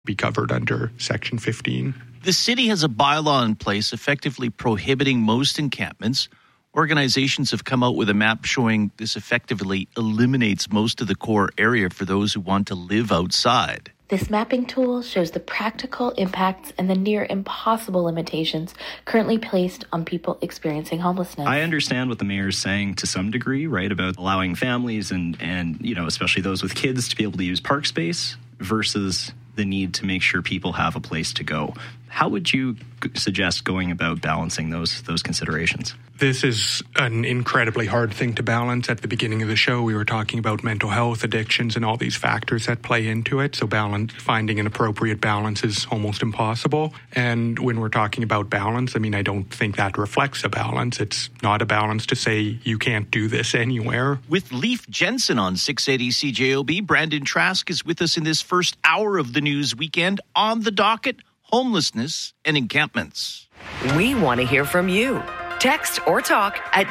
be covered under Section 15. The city has a bylaw in place effectively prohibiting most encampments. Organizations have come out with a map showing this effectively eliminates most of the core area for those who want to live outside. This mapping tool shows the practical impacts and the near impossible limitations currently placed on people experiencing homelessness. I understand what the mayor is saying to some degree, right, about allowing families and you know, especially those with kids to be able to use park space versus the need to make sure people have a place to go. How would you suggest going about balancing those considerations? This is an incredibly hard thing to balance. At the beginning of the show, we were talking about mental health, addictions, and all these factors that play into it. So finding an appropriate balance is almost impossible. And when we're talking about balance, I mean, I don't think that reflects a balance. It's not a balance to say you can't do this anywhere. With Leif Jensen on 680 CJOB, Brandon Trask is with us in this first hour of the news weekend. On the docket, homelessness and encampments. We want to hear from you. Text or talk at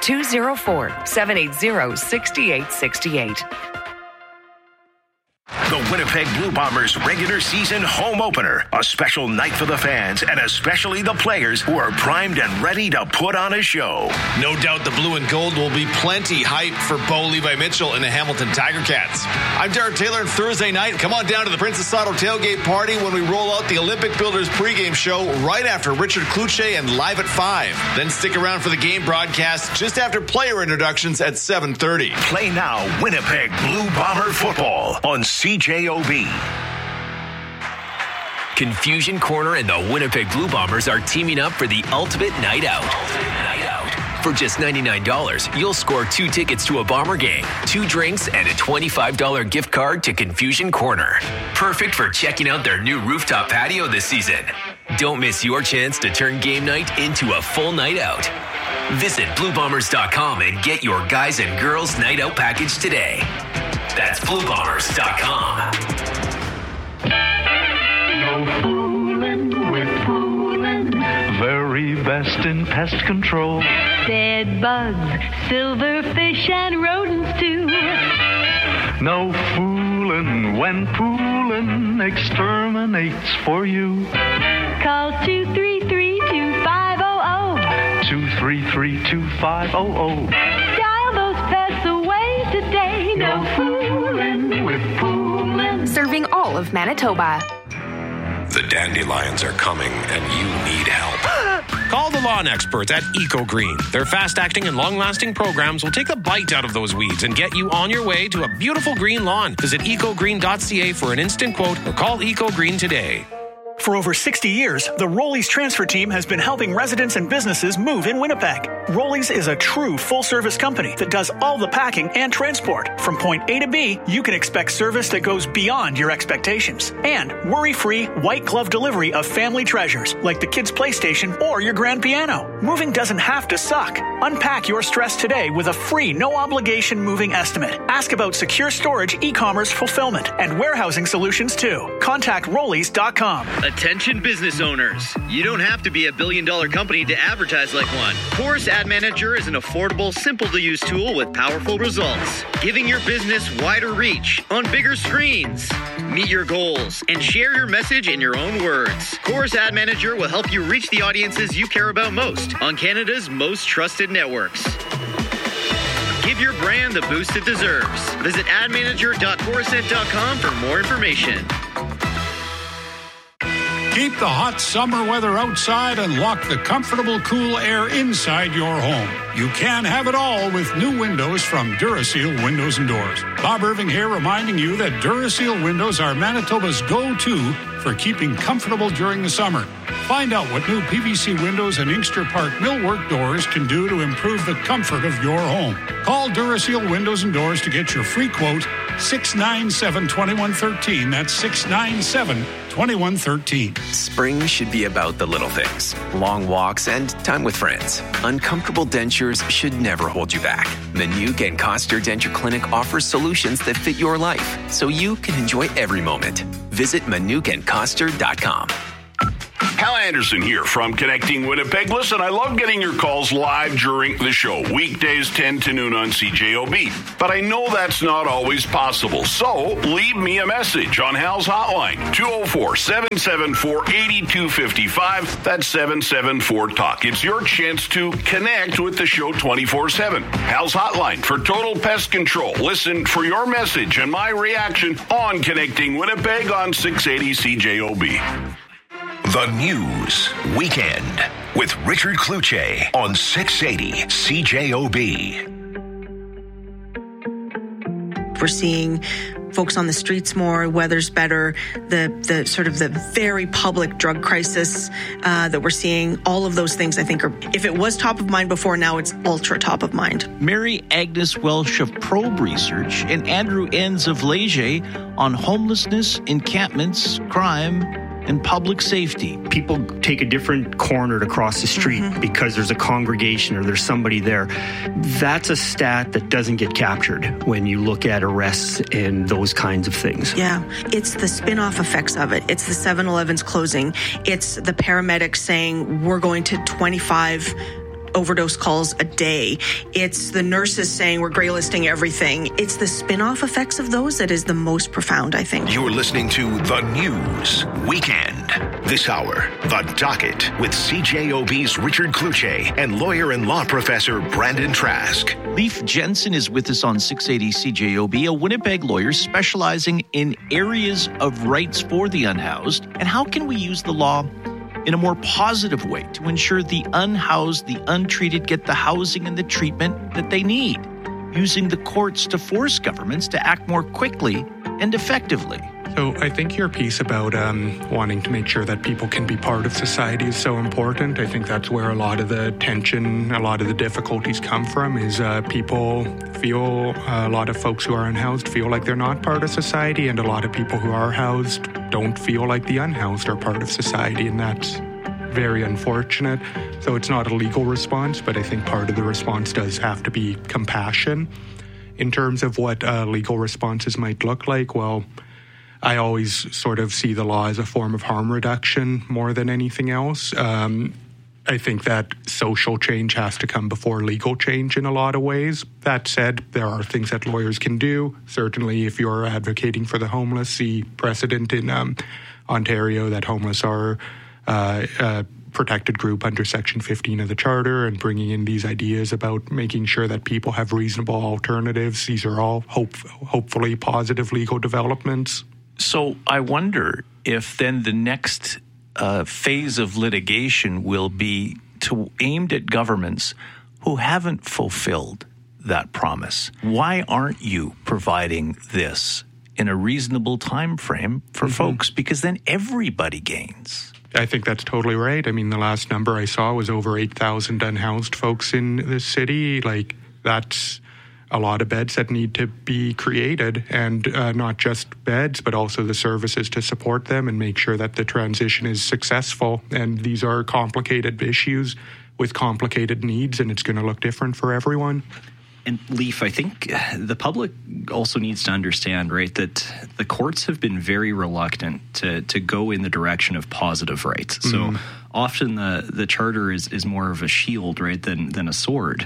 204-780-6868. The Winnipeg Blue Bombers regular season home opener. A special night for the fans and especially the players who are primed and ready to put on a show. No doubt the blue and gold will be plenty hype for Bo Levi Mitchell and the Hamilton Tiger Cats. I'm Derek Taylor, and Thursday night, come on down to the Princess Auto tailgate party when we roll out the Olympic Builders pregame show right after Richard Kluche and Live at 5. Then stick around for the game broadcast just after player introductions at 7:30. Play now Winnipeg Blue Bomber football on CJOB. Confusion Corner and the Winnipeg Blue Bombers are teaming up for the ultimate night out. For just $99, you'll score 2 tickets to a Bomber game, 2 drinks, and a $25 gift card to Confusion Corner. Perfect for checking out their new rooftop patio this season. Don't miss your chance to turn game night into a full night out. Visit BlueBombers.com and get your guys and girls night out package today. That's BlueBombers.com. No fooling with fooling. Very best in pest control. Bed bugs, silverfish, and rodents too. No fooling when pooling exterminates for you. Call 233-2500. 233-2500. Dial those pests away today. No fooling with fooling. Serving all of Manitoba. The dandelions are coming and you need help. Call the lawn experts at EcoGreen. Their fast-acting and long-lasting programs will take the bite out of those weeds and get you on your way to a beautiful green lawn. Visit ecogreen.ca for an instant quote or call EcoGreen today. For over 60 years, the Rollies transfer team has been helping residents and businesses move in Winnipeg. Rollies is a true full-service company that does all the packing and transport. From point A to B, you can expect service that goes beyond your expectations. And worry-free, white-glove delivery of family treasures like the kids' PlayStation or your grand piano. Moving doesn't have to suck. Unpack your stress today with a free, no-obligation moving estimate. Ask about secure storage, e-commerce fulfillment, and warehousing solutions too. Contact Rollies.com. Attention business owners. You don't have to be a billion-dollar company to advertise like one. Chorus Ad Manager is an affordable, simple-to-use tool with powerful results, giving your business wider reach on bigger screens. Meet your goals and share your message in your own words. Chorus Ad Manager will help you reach the audiences you care about most on Canada's most trusted networks. Give your brand the boost it deserves. Visit admanager.chorused.com for more information. Keep the hot summer weather outside and lock the comfortable, cool air inside your home. You can have it all with new windows from Duraseal Windows and Doors. Bob Irving here reminding you that Duraseal windows are Manitoba's go-to for keeping comfortable during the summer. Find out what new PVC windows and Inkster Park millwork doors can do to improve the comfort of your home. Call Duraseal Windows and Doors to get your free quote, 697-2113. That's 697-2113. Spring should be about the little things. Long walks and time with friends. Uncomfortable dentures should never hold you back. Manuke and Coster Denture Clinic offers solutions that fit your life so you can enjoy every moment. Visit ManukeandCoster.com. Hal Anderson here from Connecting Winnipeg. Listen, I love getting your calls live during the show, weekdays 10 to noon on CJOB. But I know that's not always possible. So leave me a message on Hal's hotline, 204-774-8255. That's 774-TALK. It's your chance to connect with the show 24/7. Hal's hotline for total pest control. Listen for your message and my reaction on Connecting Winnipeg on 680 CJOB. The News Weekend with Richard Cloutier on 680 CJOB. We're seeing folks on the streets more, weather's better, the sort of the very public drug crisis that we're seeing, all of those things I think are, if it was top of mind before, now it's ultra top of mind. Mary Agnes Welsh of Probe Research and Andrew Enns of Leger on homelessness, encampments, crime, and public safety. People take a different corner to cross the street because there's a congregation or there's somebody there. That's a stat that doesn't get captured when you look at arrests and those kinds of things. Yeah, it's the spin-off effects of it. It's the 7-Elevens closing. It's the paramedics saying we're going to 25 overdose calls a day. It's the nurses saying we're graylisting everything. It's the spin-off effects of those that is the most profound, I think. You're listening to The News Weekend. This hour, The Docket with CJOB's Richard Cloutier and lawyer and law professor Brandon Trask. Leif Jensen is with us on 680 CJOB, a Winnipeg lawyer specializing in areas of rights for the unhoused. And how can we use the law in a more positive way to ensure the unhoused, the untreated get the housing and the treatment that they need, using the courts to force governments to act more quickly and effectively? So I think your piece about wanting to make sure that people can be part of society is so important. I think that's where a lot of the tension, a lot of the difficulties come from, is people feel, a lot of folks who are unhoused feel like they're not part of society, and a lot of people who are housed don't feel like the unhoused are part of society, and that's very unfortunate. So it's not a legal response, but I think part of the response does have to be compassion. In terms of what legal responses might look like, well, I always sort of see the law as a form of harm reduction more than anything else. I think that social change has to come before legal change in a lot of ways. That said, there are things that lawyers can do. Certainly, if you're advocating for the homeless, see precedent in Ontario that homeless are a protected group under Section 15 of the Charter, and bringing in these ideas about making sure that people have reasonable alternatives. These are all hopefully positive legal developments. So I wonder if then the next phase of litigation will be aimed at governments who haven't fulfilled that promise. Why aren't you providing this in a reasonable time frame for folks? Because then everybody gains. I think that's totally right. I mean, the last number I saw was over 8,000 unhoused folks in this city. Like, that's a lot of beds that need to be created, and not just beds, but also the services to support them and make sure that the transition is successful. And these are complicated issues with complicated needs, and it's going to look different for everyone. And Leif, I think the public also needs to understand, right, that the courts have been very reluctant to go in the direction of positive rights. So often the charter is more of a shield, right, than a sword.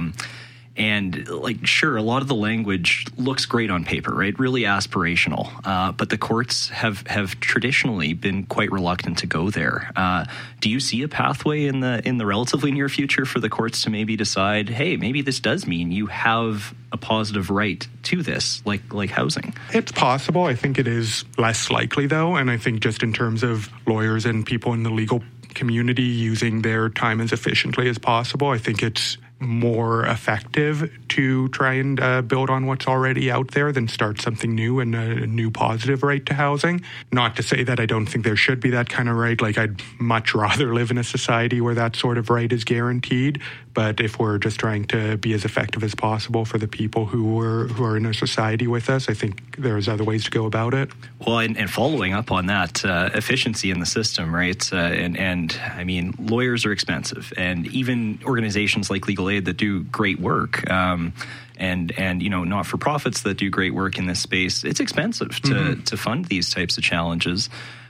And, like, sure, a lot of the language looks great on paper, right? Really aspirational. But the courts have traditionally been quite reluctant to go there. Do you see a pathway in the relatively near future for the courts to maybe decide, hey, maybe this does mean you have a positive right to this, like housing? It's possible. I think it is less likely, though. And I think just in terms of lawyers and people in the legal community using their time as efficiently as possible, I think it's more effective to try and build on what's already out there than start something new and a new positive right to housing. Not to say that I don't think there should be that kind of right. Like, I'd much rather live in a society where that sort of right is guaranteed. But if we're just trying to be as effective as possible for the people who are in a society with us, I think there's other ways to go about it. Well, and following up on that, efficiency in the system, right? And I mean, lawyers are expensive, and even organizations like Legal Aid that do great work, and you know, not-for-profits that do great work in this space, it's expensive to fund these types of challenges.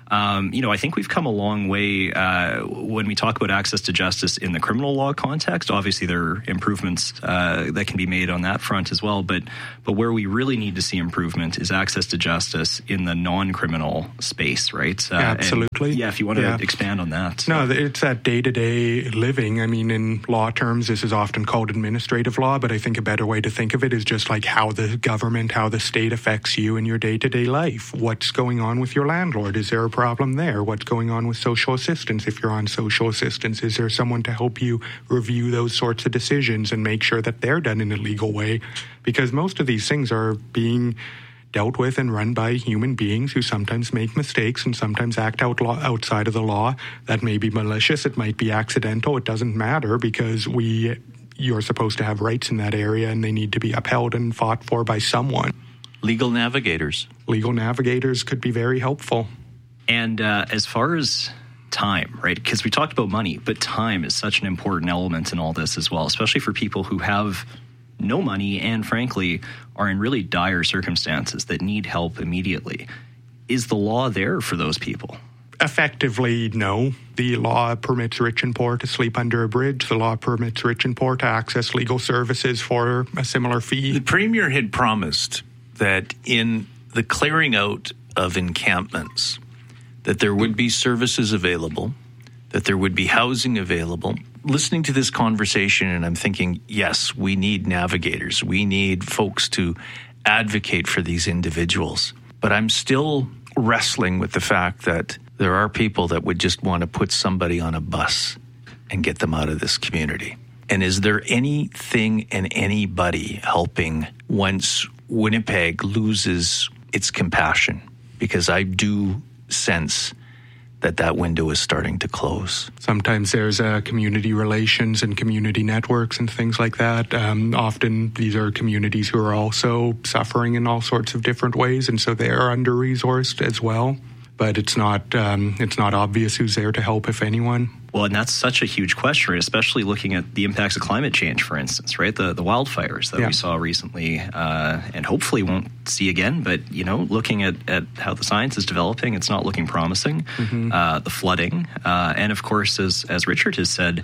I think we've come a long way when we talk about access to justice in the criminal law context. Obviously, there are improvements that can be made on that front as well. But where we really need to see improvement is access to justice in the non-criminal space, right? Absolutely. If you want to expand on that. No, it's that day-to-day living. I mean, in law terms, this is often called administrative law, but I think a better way to think of it is just like how the government, how the state affects you in your day-to-day life. What's going on with your landlord? Is there a problem there? What's going on with social assistance if you're on social assistance? Is there someone to help you review those sorts of decisions and make sure that they're done in a legal way? Because most of these things are being dealt with and run by human beings who sometimes make mistakes and sometimes act outside of the law. That may be malicious, it might be accidental, it doesn't matter, because you're supposed to have rights in that area and they need to be upheld and fought for by someone. Legal navigators. Legal navigators could be very helpful. And as far as time, right? Because we talked about money, but time is such an important element in all this as well, especially for people who have no money and, frankly, are in really dire circumstances that need help immediately. Is the law there for those people? Effectively, no. The law permits rich and poor to sleep under a bridge. The law permits rich and poor to access legal services for a similar fee. The Premier had promised that in the clearing out of encampments, that there would be services available, that there would be housing available. Listening to this conversation, and I'm thinking, yes, we need navigators. We need folks to advocate for these individuals. But I'm still wrestling with the fact that there are people that would just want to put somebody on a bus and get them out of this community. And is there anything and anybody helping once Winnipeg loses its compassion? Because I do sense that window is starting to close. Sometimes there's community relations and community networks and things like that. Often these are communities who are also suffering in all sorts of different ways, and so they are under-resourced as well. But it's not obvious who's there to help, if anyone. Well, and that's such a huge question, right? Especially looking at the impacts of climate change, for instance, right? The wildfires that we saw recently and hopefully won't see again. But, looking at how the science is developing, it's not looking promising. Mm-hmm. The flooding. And, of course, as Richard has said,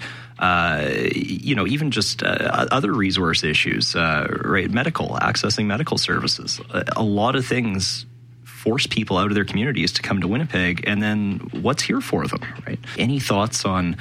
even just other resource issues, right? Accessing medical services. A lot of things force people out of their communities to come to Winnipeg, and then what's here for them, right? Any thoughts on,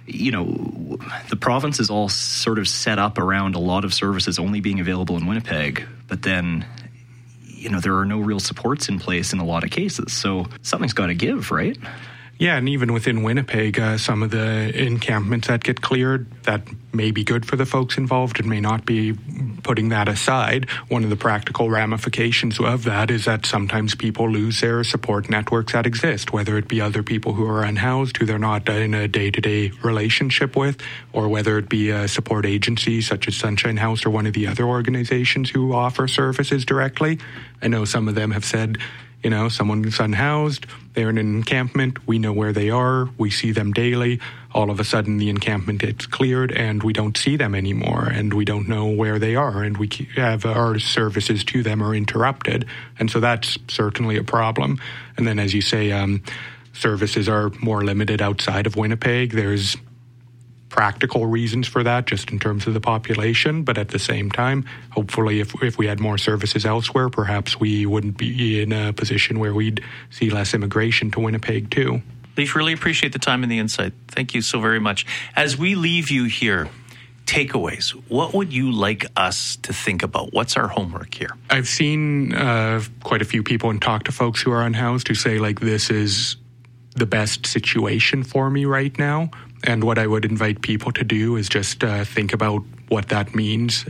the province is all sort of set up around a lot of services only being available in Winnipeg, but then, there are no real supports in place in a lot of cases. So something's got to give, right? Yeah, and even within Winnipeg, some of the encampments that get cleared, that may be good for the folks involved and may not be. Putting that aside, one of the practical ramifications of that is that sometimes people lose their support networks that exist, whether it be other people who are unhoused, who they're not in a day-to-day relationship with, or whether it be a support agency such as Sunshine House or one of the other organizations who offer services directly. I know some of them have said, someone's unhoused, they're in an encampment, we know where they are, we see them daily. All of a sudden the encampment gets cleared and we don't see them anymore and we don't know where they are and we have our services to them are interrupted. And so that's certainly a problem. And then as you say, services are more limited outside of Winnipeg. There's practical reasons for that, just in terms of the population, but at the same time, hopefully if we had more services elsewhere, perhaps we wouldn't be in a position where we'd see less immigration to Winnipeg too. Leif, really appreciate the time and the insight. Thank you so very much. As we leave you here, takeaways, what would you like us to think about? What's our homework here? I've seen quite a few people and talked to folks who are unhoused who say, this is the best situation for me right now. And what I would invite people to do is just think about what that means,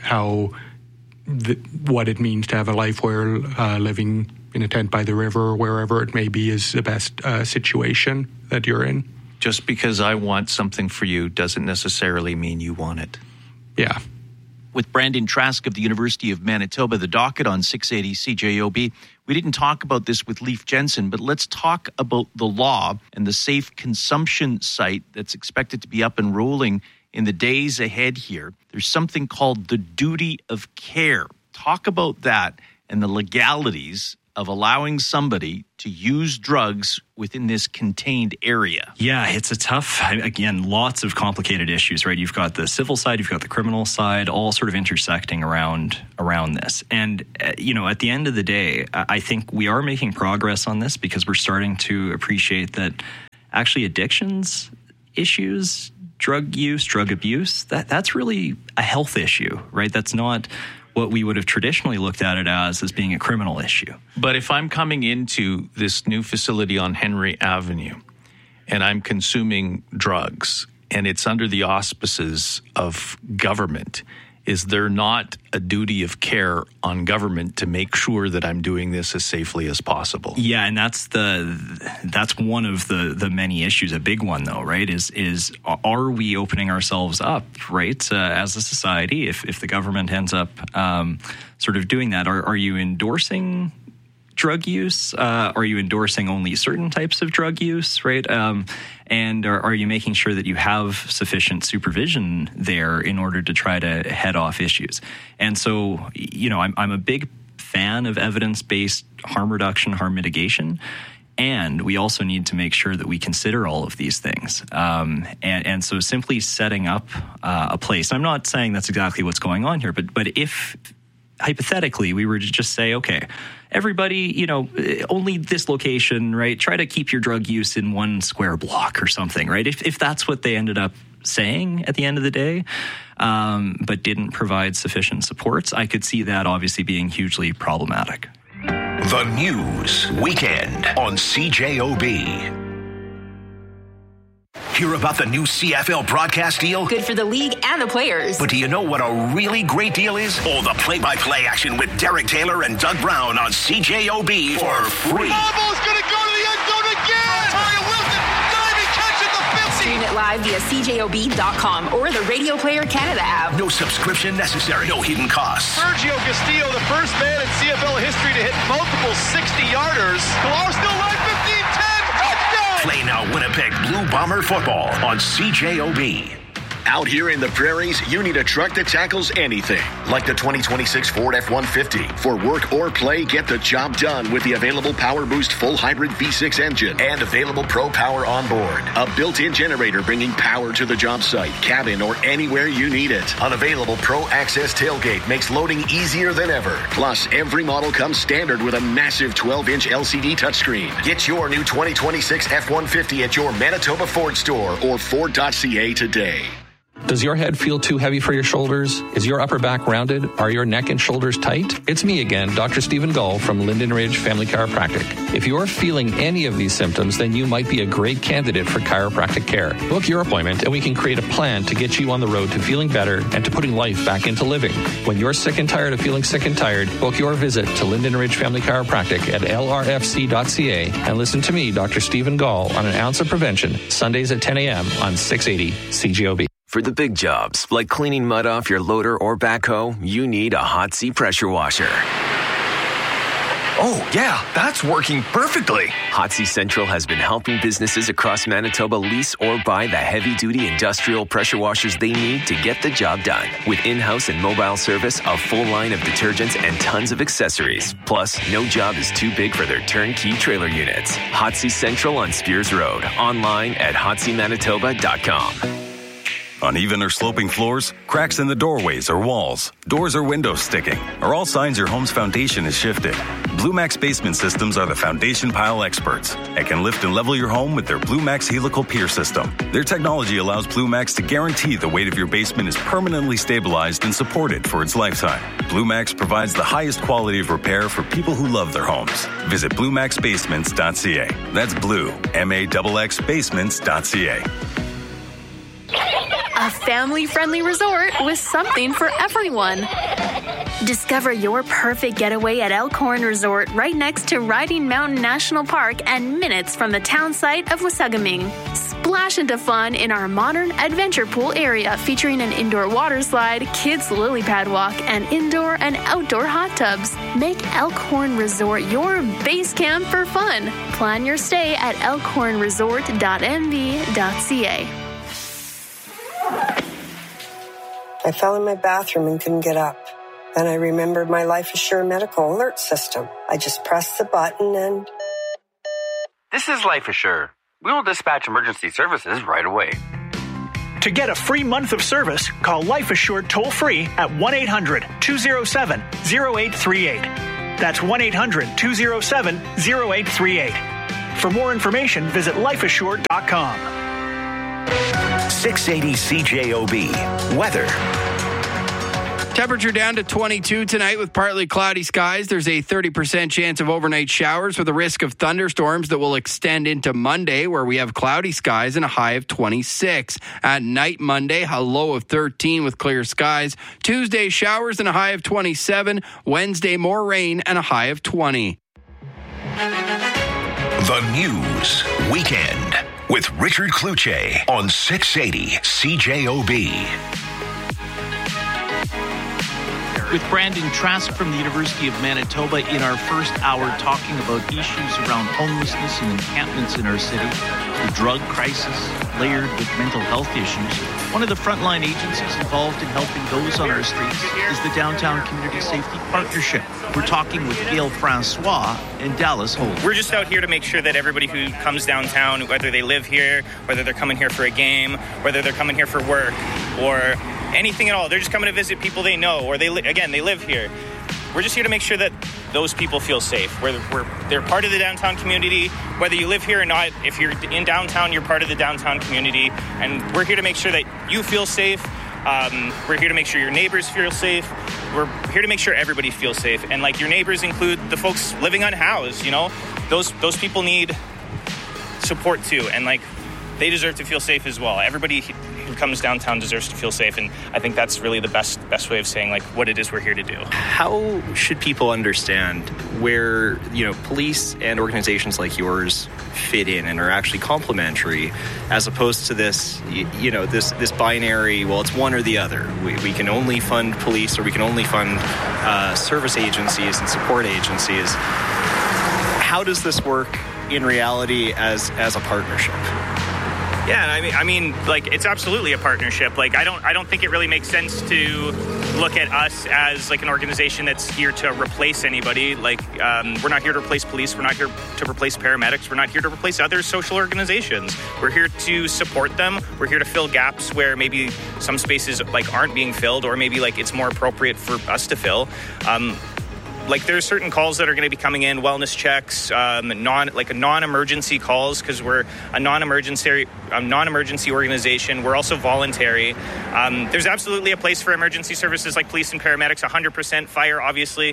what it means to have a life where living in a tent by the river or wherever it may be is the best situation that you're in. Just because I want something for you doesn't necessarily mean you want it. Yeah. With Brandon Trask of the University of Manitoba, the docket on 680 CJOB. We didn't talk about this with Leif Jensen, but let's talk about the law and the safe consumption site that's expected to be up and rolling in the days ahead here. There's something called the duty of care. Talk about that and the legalities of allowing somebody to use drugs within this contained area? Yeah, it's a tough, again, lots of complicated issues, right? You've got the civil side, you've got the criminal side, all sort of intersecting around this. And, at the end of the day, I think we are making progress on this because we're starting to appreciate that actually addictions issues, drug use, drug abuse, that's really a health issue, right? That's not what we would have traditionally looked at it as being a criminal issue. But if I'm coming into this new facility on Henry Avenue and I'm consuming drugs and it's under the auspices of government, is there not a duty of care on government to make sure that I'm doing this as safely as possible? Yeah, and that's one of the many issues. A big one, though, right, is are we opening ourselves up, right, as a society? If the government ends up sort of doing that, are you endorsing drug use? Are you endorsing only certain types of drug use, right? And are you making sure that you have sufficient supervision there in order to try to head off issues? And so, I'm a big fan of evidence-based harm reduction, harm mitigation. And we also need to make sure that we consider all of these things. And so simply setting up a place, I'm not saying that's exactly what's going on here, but if hypothetically we were to just say, okay, everybody, only this location, right? Try to keep your drug use in one square block or something, right? If that's what they ended up saying at the end of the day, but didn't provide sufficient supports, I could see that obviously being hugely problematic. The News Weekend on CJOB. Hear about the new CFL broadcast deal? Good for the league and the players. But do you know what a really great deal is? All the play-by-play action with Derek Taylor and Doug Brown on CJOB for free. Ball's going to go to the end zone again! Tyler Wilson diving catch at the 50! Stream it live via CJOB.com or the Radio Player Canada app. No subscription necessary. No hidden costs. Sergio Castillo, the first man in CFL history to hit multiple 60-yarders. Pilar still live, 15-10. Play now Winnipeg Blue Bomber football on CJOB. Out here in the prairies, you need a truck that tackles anything, like the 2026 Ford F-150. For work or play, get the job done with the available Power Boost full hybrid V6 engine and available Pro Power on board. A built-in generator bringing power to the job site, cabin, or anywhere you need it. Unavailable Pro Access tailgate makes loading easier than ever. Plus, every model comes standard with a massive 12-inch LCD touchscreen. Get your new 2026 F-150 at your Manitoba Ford store or Ford.ca today. Does your head feel too heavy for your shoulders? Is your upper back rounded? Are your neck and shoulders tight? It's me again, Dr. Stephen Gull from Linden Ridge Family Chiropractic. If you're feeling any of these symptoms, then you might be a great candidate for chiropractic care. Book your appointment and we can create a plan to get you on the road to feeling better and to putting life back into living. When you're sick and tired of feeling sick and tired, book your visit to Linden Ridge Family Chiropractic at lrfc.ca and listen to me, Dr. Stephen Gull, on An Ounce of Prevention, Sundays at 10 a.m. on 680 CJOB. For the big jobs, like cleaning mud off your loader or backhoe, you need a Hot Sea pressure washer. Oh, yeah, that's working perfectly. Hot Sea Central has been helping businesses across Manitoba lease or buy the heavy-duty industrial pressure washers they need to get the job done. With in-house and mobile service, a full line of detergents, and tons of accessories. Plus, no job is too big for their turnkey trailer units. Hot Sea Central on Spears Road. Online at hotseamanitoba.com. Uneven or sloping floors, cracks in the doorways or walls, doors or windows sticking, are all signs your home's foundation is shifted. Blue Max Basement Systems are the foundation pile experts and can lift and level your home with their Blue Max Helical Pier System. Their technology allows Blue Max to guarantee the weight of your basement is permanently stabilized and supported for its lifetime. Blue Max provides the highest quality of repair for people who love their homes. Visit BlueMaxBasements.ca. That's Blue, MAXX Basements.ca. A family-friendly resort with something for everyone. Discover your perfect getaway at Elkhorn Resort right next to Riding Mountain National Park and minutes from the town site of Wasagaming. Splash into fun in our modern adventure pool area featuring an indoor water slide, kids lily pad walk, and indoor and outdoor hot tubs. Make Elkhorn Resort your base camp for fun. Plan your stay at elkhornresort.mv.ca. I fell in my bathroom and couldn't get up. Then I remembered my Life Assure medical alert system. I just pressed the button and... This is Life Assure. We will dispatch emergency services right away. To get a free month of service, call Life Assured toll-free at 1-800-207-0838. That's 1-800-207-0838. For more information, visit lifeassured.com. 680 CJOB. Weather. Temperature down to 22 tonight with partly cloudy skies. There's a 30% chance of overnight showers with a risk of thunderstorms that will extend into Monday, where we have cloudy skies and a high of 26. At night Monday, a low of 13 with clear skies. Tuesday, showers and a high of 27. Wednesday, more rain and a high of 20. The News Weekend with Richard Kluche on 680 CJOB. With Brandon Trask from the University of Manitoba in our first hour talking about issues around homelessness and encampments in our city, the drug crisis layered with mental health issues. One of the frontline agencies involved in helping those on our streets is the Downtown Community Safety Partnership. We're talking with Gail Francois and Dallas Holt. We're just out here to make sure that everybody who comes downtown, whether they live here, whether they're coming here for a game, whether they're coming here for work, or anything at all, they're just coming to visit people they know, or they live here. We're just here to make sure that those people feel safe. They're part of the downtown community, whether you live here or not. If you're in downtown, you're part of the downtown community, and we're here to make sure that you feel safe. We're here to make sure your neighbors feel safe. We're here to make sure everybody feels safe. And like, your neighbors include the folks living unhoused, you know? Those people need support too, and like, they deserve to feel safe as well. Everybody who comes downtown deserves to feel safe, and I think that's really the best way of saying like what it is we're here to do. How should people understand where, you know, police and organizations like yours fit in and are actually complementary, as opposed to this, you know, this binary, well, it's one or the other. We can only fund police, or we can only fund service agencies and support agencies. How does this work in reality as a partnership? Yeah, I mean, like, it's absolutely a partnership. Like, I don't think it really makes sense to look at us as like an organization that's here to replace anybody. Like, we're not here to replace police. We're not here to replace paramedics. We're not here to replace other social organizations. We're here to support them. We're here to fill gaps where maybe some spaces like aren't being filled, or maybe like it's more appropriate for us to fill. Like, there's certain calls that are going to be coming in, wellness checks, non-emergency calls, because we're a non-emergency organization. We're also voluntary. There's absolutely a place for emergency services like police and paramedics, 100%. Fire, obviously.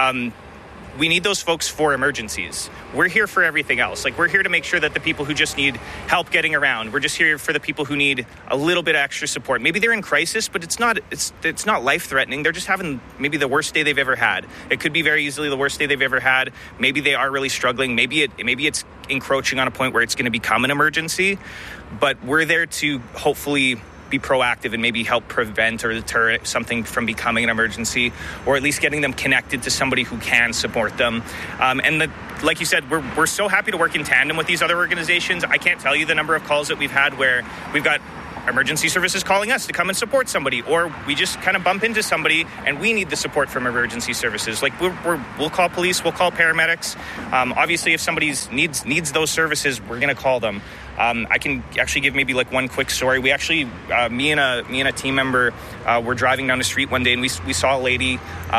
We need those folks for emergencies. We're here for everything else. Like, we're here to make sure that the people who just need help getting around, we're just here for the people who need a little bit of extra support. Maybe they're in crisis, but it's not life-threatening. They're just having maybe the worst day they've ever had. It could be very easily the worst day they've ever had. Maybe they are really struggling. Maybe it's encroaching on a point where it's going to become an emergency. But we're there to hopefully be proactive and maybe help prevent or deter something from becoming an emergency, or at least getting them connected to somebody who can support them. Like you said, we're so happy to work in tandem with these other organizations. I can't tell you the number of calls that we've had where we've got emergency services calling us to come and support somebody, or we just kind of bump into somebody and we need the support from emergency services. Like, we'll call police, we'll call paramedics. Obviously, if somebody needs those services, we're going to call them. I can actually give maybe like one quick story. We actually, me and a team member, were driving down the street one day, and we saw a lady.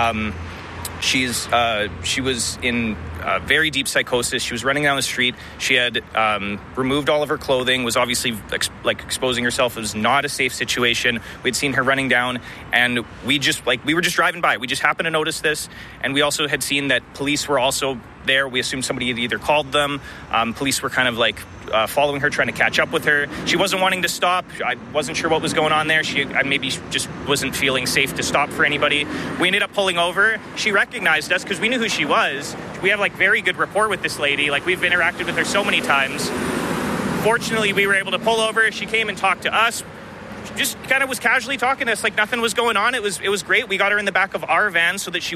She was in very deep psychosis. She was running down the street. She had removed all of her clothing, was obviously exposing herself. It was not a safe situation. We'd seen her running down, and we were just driving by. We just happened to notice this, and we also had seen that police were also there. We assumed somebody had either called them. Police were kind of following her, trying to catch up with her. She wasn't wanting to stop. I wasn't sure what was going on there. She maybe just wasn't feeling safe to stop for anybody. We ended up pulling over. She recognized us because we knew who she was. We have very good rapport with this lady. We've interacted with her so many times. Fortunately, we were able to pull over. She came and talked to us. Just kind of was casually talking to us like nothing was going on. It was great. We got her in the back of our van so that she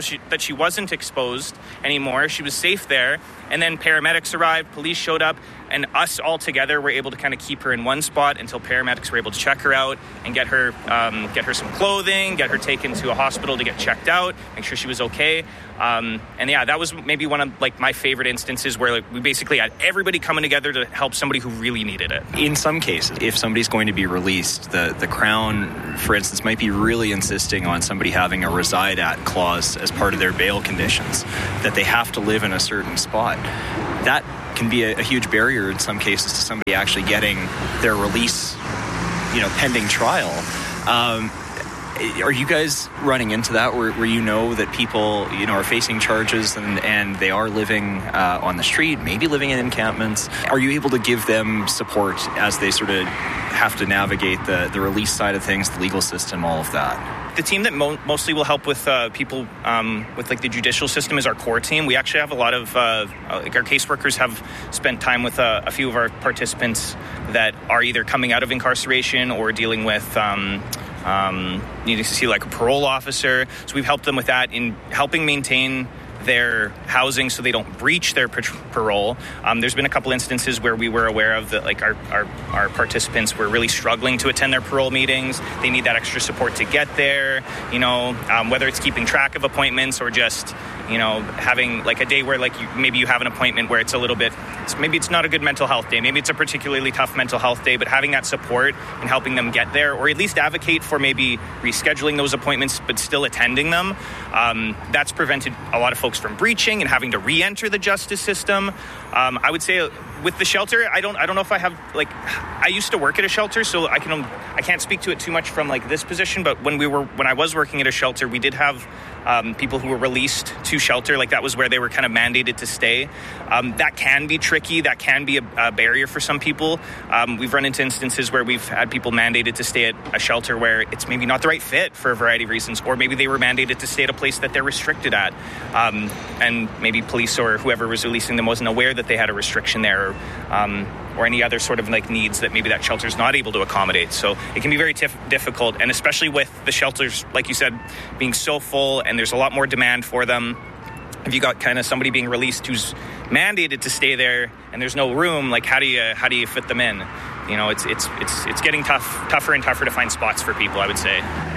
wasn't exposed anymore. She was safe there. And then paramedics arrived, police showed up, and us all together were able to kind of keep her in one spot until paramedics were able to check her out and get her some clothing, get her taken to a hospital to get checked out, make sure she was okay. And yeah, that was maybe one of like my favorite instances where like we basically had everybody coming together to help somebody who really needed it. In some cases, if somebody's going to be released, the Crown, for instance, might be really insisting on somebody having a reside at clause as part of their bail conditions, that they have to live in a certain spot. That can be a huge barrier in some cases to somebody actually getting their release, pending trial. Are you guys running into that where you know that people, are facing charges and they are living on the street, maybe living in encampments? Are you able to give them support as they sort of have to navigate the release side of things, the legal system, all of that? The team that mostly will help with people with like the judicial system is our core team. We actually have a lot of like our caseworkers have spent time with a few of our participants that are either coming out of incarceration or dealing with needing to see like a parole officer. So we've helped them with that in helping maintain their housing so they don't breach their parole. There's been a couple instances where we were aware of that, like our participants were really struggling to attend their parole meetings. They need that extra support to get there, whether it's keeping track of appointments or just, having like a day where like maybe you have an appointment where it's a little bit, maybe it's not a good mental health day, maybe it's a particularly tough mental health day, but having that support and helping them get there, or at least advocate for maybe rescheduling those appointments but still attending them, that's prevented a lot of folks from breaching and having to re-enter the justice system. I would say with the shelter, I don't know if I have, like, I used to work at a shelter, so I can't speak to it too much from like this position, but when I was working at a shelter, we did have people who were released to shelter, like that was where they were kind of mandated to stay. That can be tricky. That can be a barrier for some people. We've run into instances where we've had people mandated to stay at a shelter where it's maybe not the right fit for a variety of reasons, or maybe they were mandated to stay at a place that they're restricted at. And maybe police or whoever was releasing them wasn't aware that they had a restriction there, or any other sort of like needs that maybe that shelter's not able to accommodate. So it can be very difficult, and especially with the shelters, like you said, being so full and there's a lot more demand for them. If you got kind of somebody being released who's mandated to stay there and there's no room, like how do you fit them in? It's getting tougher and tougher to find spots for people, I would say.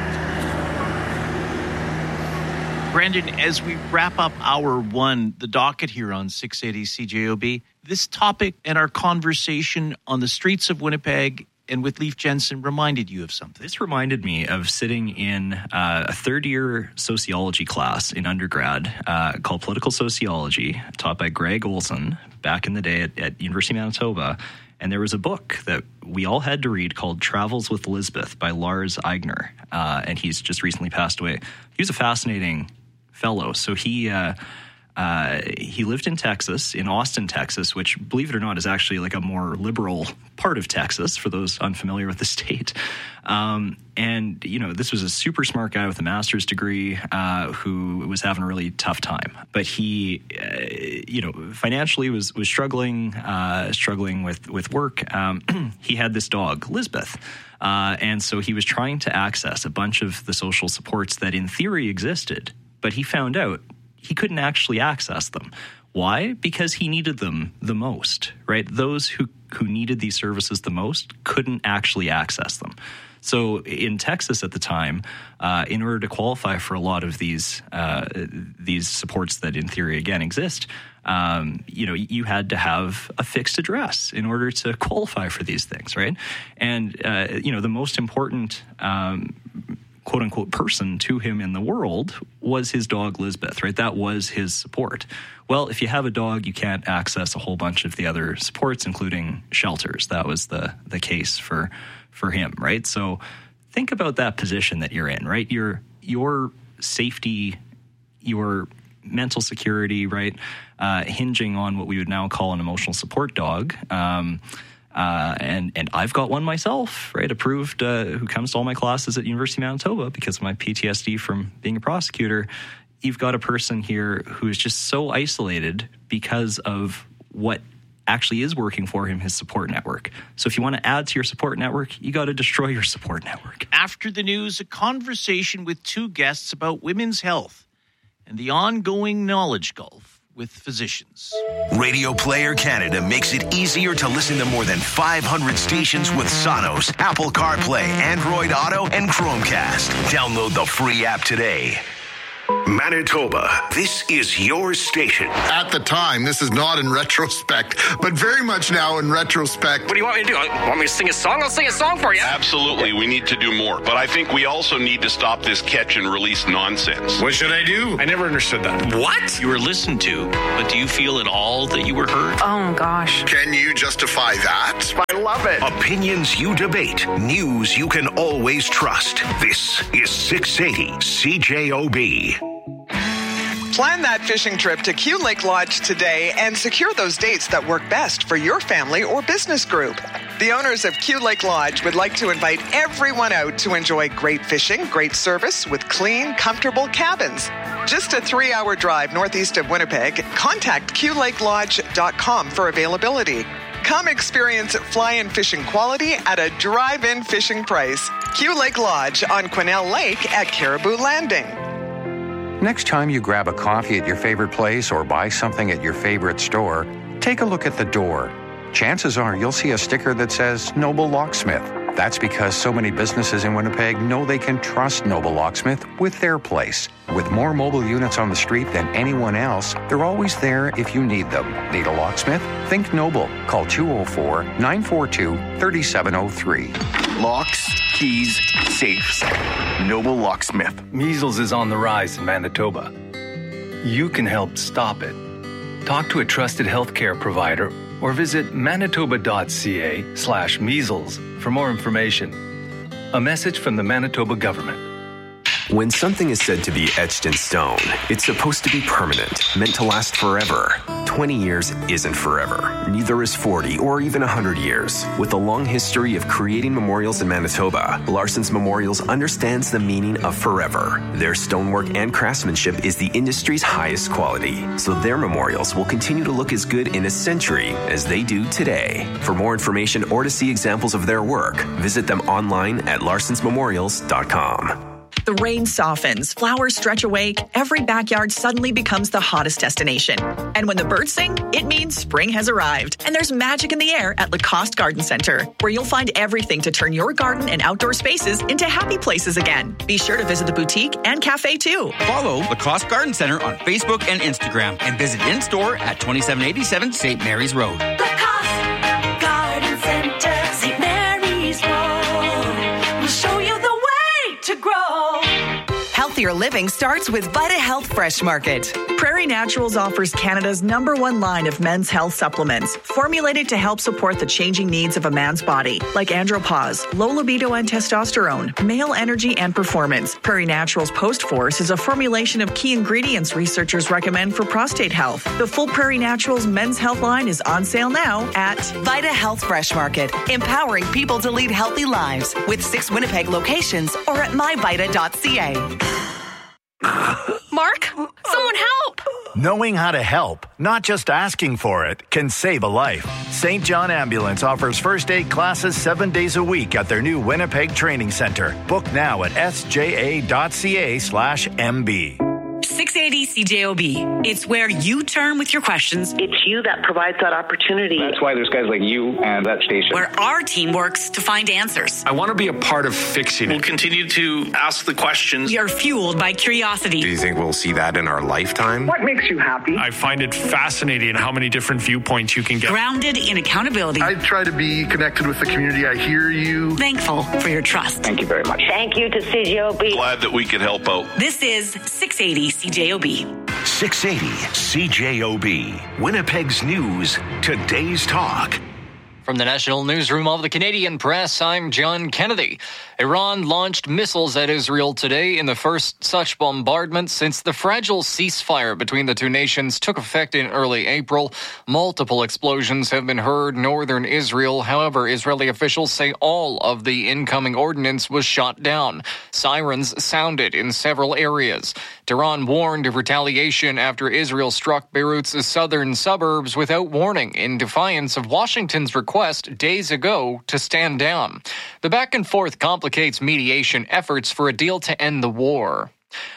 Brandon, as we wrap up hour one, the docket here on 680 CJOB, this topic and our conversation on the streets of Winnipeg and with Leif Jensen reminded you of something. This reminded me of sitting in a third-year sociology class in undergrad called Political Sociology, taught by Greg Olson back in the day at University of Manitoba. And there was a book that we all had to read called Travels with Elizabeth by Lars Eigner. And he's just recently passed away. He was a fascinating fellow. So he lived in Texas, in Austin, Texas, which, believe it or not, is actually like a more liberal part of Texas for those unfamiliar with the state. And, this was a super smart guy with a master's degree who was having a really tough time. But he, financially was struggling with work. He had this dog, Lisbeth. And so he was trying to access a bunch of the social supports that in theory existed. But he found out he couldn't actually access them. Why? Because he needed them the most, right? Those who needed these services the most couldn't actually access them. So in Texas at the time, in order to qualify for a lot of these supports that in theory, again, exist, you had to have a fixed address in order to qualify for these things, right? And, the most important quote-unquote person to him in the world was his dog Lisbeth, right? That was his support. Well, if you have a dog, you can't access a whole bunch of the other supports, including shelters. That was the case for him, right? So think about that position that you're in, right? Your safety, your mental security, right, hinging on what we would now call an emotional support dog. And I've got one myself, right, approved, who comes to all my classes at University of Manitoba because of my PTSD from being a prosecutor. You've got a person here who is just so isolated because of what actually is working for him, his support network. So if you want to add to your support network, you got to destroy your support network. After the news, a conversation with two guests about women's health and the ongoing knowledge gulf. with physicians. Radio Player Canada makes it easier to listen to more than 500 stations with Sonos, Apple CarPlay, Android Auto, and Chromecast. Download the free app today. Manitoba, this is your station. At the time, this is not in retrospect, but very much now in retrospect. What do you want me to do? Want me to sing a song? I'll sing a song for you. Absolutely, we need to do more. But I think we also need to stop this catch and release nonsense. What should I do? I never understood that. What? You were listened to, but do you feel at all that you were heard? Oh, gosh. Can you justify that? I love it. Opinions you debate, news you can always trust. This is 680 CJOB. Plan that fishing trip to Q Lake Lodge today and secure those dates that work best for your family or business group. The owners of Q Lake Lodge would like to invite everyone out to enjoy great fishing, great service with clean, comfortable cabins. Just a 3-hour drive northeast of Winnipeg. Contact QLakeLodge.com for availability. Come experience fly-in fishing quality at a drive-in fishing price. Q Lake Lodge on Quesnel Lake at Caribou Landing. Next time you grab a coffee at your favorite place or buy something at your favorite store, take a look at the door. Chances are you'll see a sticker that says Noble Locksmith. That's because so many businesses in Winnipeg know they can trust Noble Locksmith with their place. With more mobile units on the street than anyone else, they're always there if you need them. Need a locksmith? Think Noble. Call 204-942-3703. Locks, keys, safes. Noble Locksmith. Measles is on the rise in Manitoba. You can help stop it. Talk to a trusted healthcare provider or visit manitoba.ca/measles for more information. A message from the Manitoba government. When something is said to be etched in stone, it's supposed to be permanent, meant to last forever. 20 years isn't forever. Neither is 40 or even 100 years. With a long history of creating memorials in Manitoba, Larson's Memorials understands the meaning of forever. Their stonework and craftsmanship is the industry's highest quality, so their memorials will continue to look as good in a century as they do today. For more information or to see examples of their work, visit them online at larsonsmemorials.com. The rain softens, flowers stretch awake, every backyard suddenly becomes the hottest destination. And when the birds sing, it means spring has arrived. And there's magic in the air at Lacoste Garden Center, where you'll find everything to turn your garden and outdoor spaces into happy places again. Be sure to visit the boutique and cafe too. Follow Lacoste Garden Center on Facebook and Instagram and visit in-store at 2787 St. Mary's Road. Lacoste Garden Center, St. Mary's Road. We'll show you the way to grow. Healthier living starts with Vita Health Fresh Market. Prairie Naturals offers Canada's #1 line of men's health supplements, formulated to help support the changing needs of a man's body, like andropause, low libido and testosterone, male energy and performance. Prairie Naturals Post Force is a formulation of key ingredients researchers recommend for prostate health. The full Prairie Naturals men's health line is on sale now at Vita Health Fresh Market, empowering people to lead healthy lives, with 6 Winnipeg locations or at myvita.ca. Mark, someone help! Knowing how to help, not just asking for it, can save a life. St. John Ambulance offers first aid classes 7 days a week at their new Winnipeg Training Center. Book now at sja.ca/MB. 680 CJOB. It's where you turn with your questions. It's you that provides that opportunity. That's why there's guys like you and that station. Where our team works to find answers. I want to be a part of fixing it. We'll continue to ask the questions. You're fueled by curiosity. Do you think we'll see that in our lifetime? What makes you happy? I find it fascinating how many different viewpoints you can get. Grounded in accountability. I try to be connected with the community. I hear you. Thankful for your trust. Thank you very much. Thank you to CJOB. Glad that we could help out. This is 680 CJOB. 680 CJOB. Winnipeg's News. Today's Talk. From the National Newsroom of the Canadian Press, I'm John Kennedy. Iran launched missiles at Israel today in the first such bombardment since the fragile ceasefire between the two nations took effect in early April. Multiple explosions have been heard northern Israel. However, Israeli officials say all of the incoming ordnance was shot down. Sirens sounded in several areas. Tehran warned of retaliation after Israel struck Beirut's southern suburbs without warning in defiance of Washington's request days ago to stand down. The back and forth complicates mediation efforts for a deal to end the war.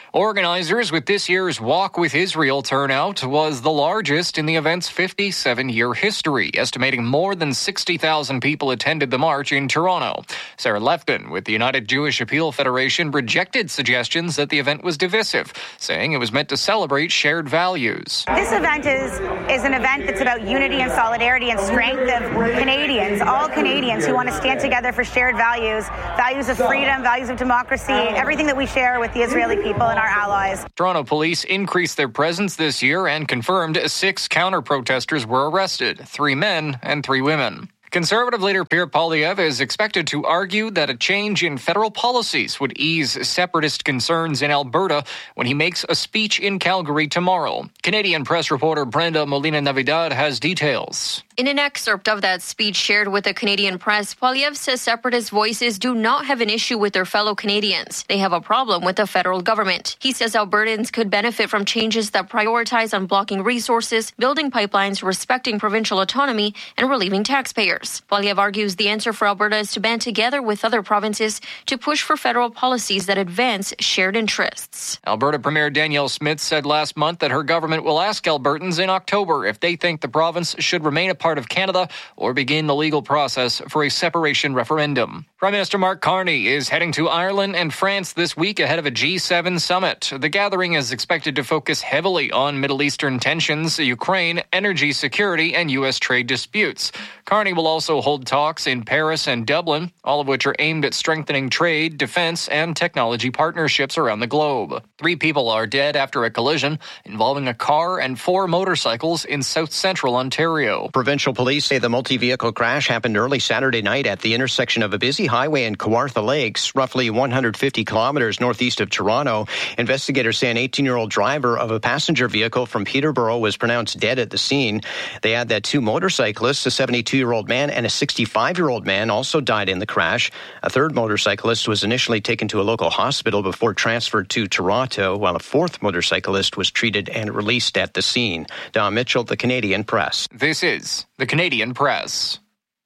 Organizers with this year's Walk with Israel turnout was the largest in the event's 57-year history, estimating more than 60,000 people attended the march in Toronto. Sarah Lefton with the United Jewish Appeal Federation rejected suggestions that the event was divisive, saying it was meant to celebrate shared values. This event is an event that's about unity and solidarity and strength of Canadians, all Canadians who want to stand together for shared values, values of freedom, values of democracy, everything that we share with the Israeli people and our allies. Toronto police increased their presence this year and confirmed 6 counter-protesters were arrested, 3 men and 3 women. Conservative leader Pierre Poilievre is expected to argue that a change in federal policies would ease separatist concerns in Alberta when he makes a speech in Calgary tomorrow. Canadian press reporter Brenda Molina-Navidad has details. In an excerpt of that speech shared with the Canadian press, Poilievre says separatist voices do not have an issue with their fellow Canadians. They have a problem with the federal government. He says Albertans could benefit from changes that prioritize unblocking resources, building pipelines, respecting provincial autonomy, and relieving taxpayers. Poilievre argues the answer for Alberta is to band together with other provinces to push for federal policies that advance shared interests. Alberta Premier Danielle Smith said last month that her government will ask Albertans in October if they think the province should remain a part of Canada or begin the legal process for a separation referendum. Prime Minister Mark Carney is heading to Ireland and France this week ahead of a G7 summit. The gathering is expected to focus heavily on Middle Eastern tensions, Ukraine, energy security, and U.S. trade disputes. Carney will also hold talks in Paris and Dublin, all of which are aimed at strengthening trade, defense, and technology partnerships around the globe. 3 people are dead after a collision involving a car and 4 motorcycles in south-central Ontario. Provincial police say the multi-vehicle crash happened early Saturday night at the intersection of a busy highway in Kawartha Lakes, roughly 150 kilometers northeast of Toronto. Investigators say an 18-year-old driver of a passenger vehicle from Peterborough was pronounced dead at the scene. They add that 2 motorcyclists, a 72-year-old man and a 65-year-old man, also died in the crash. A 3rd motorcyclist was initially taken to a local hospital before transferred to Toronto, while a 4th motorcyclist was treated and released at the scene. Don Mitchell, the Canadian Press. This is the Canadian Press.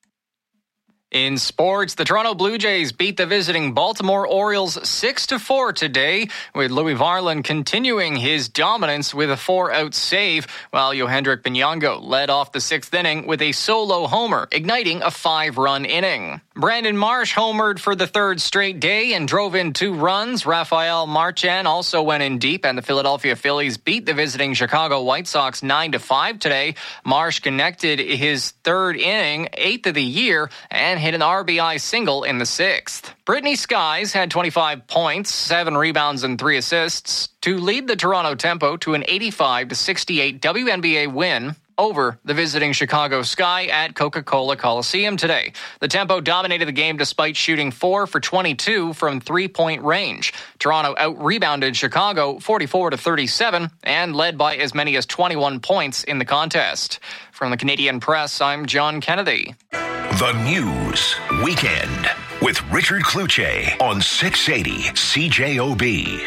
In sports, the Toronto Blue Jays beat the visiting Baltimore Orioles 6-4 today, with Louis Varland continuing his dominance with a 4-out save, while Yohendrick Binyongo led off the 6th inning with a solo homer, igniting a 5-run inning. Brandon Marsh homered for the 3rd straight day and drove in 2 runs. Rafael Marchand also went in deep, and the Philadelphia Phillies beat the visiting Chicago White Sox 9-5 today. Marsh connected his 3rd inning, 8th of the year, and hit an RBI single in the 6th. Brittany Skies had 25 points, 7 rebounds, and 3 assists to lead the Toronto Tempo to an 85-68 WNBA win over the visiting Chicago Sky at Coca-Cola Coliseum today. The Tempo dominated the game despite shooting 4 for 22 from 3-point range. Toronto out-rebounded Chicago 44-37 and led by as many as 21 points in the contest. From the Canadian Press, I'm John Kennedy. The News Weekend with Richard Cloutier on 680 CJOB.